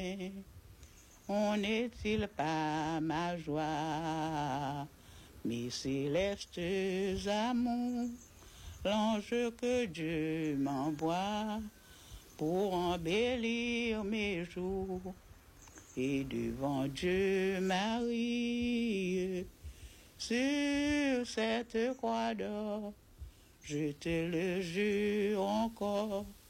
On n'est-il pas ma joie, mes célestes amours, l'ange que Dieu m'envoie pour embellir mes jours. Et devant Dieu Marie, sur cette croix d'or, je te le jure encore,